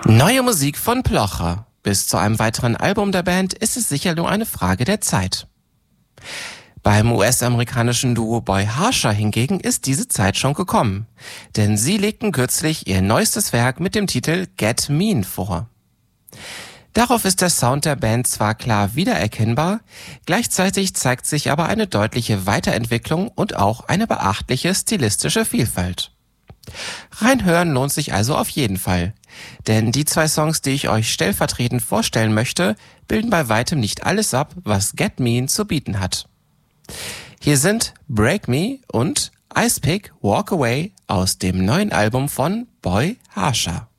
Neue Musik von Plocher. Bis zu einem weiteren Album der Band ist es sicher nur eine Frage der Zeit. Beim US-amerikanischen Duo Boy Harsher hingegen ist diese Zeit schon gekommen, denn sie legten kürzlich ihr neuestes Werk mit dem Titel Get Mean vor. Darauf ist der Sound der Band zwar klar wiedererkennbar, gleichzeitig zeigt sich aber eine deutliche Weiterentwicklung und auch eine beachtliche stilistische Vielfalt. Reinhören lohnt sich also auf jeden Fall, denn die zwei Songs, die ich euch stellvertretend vorstellen möchte, bilden bei weitem nicht alles ab, was Get Mean zu bieten hat. Hier sind Break Me und Ice Pick Walk Away aus dem neuen Album von Boy Harsher.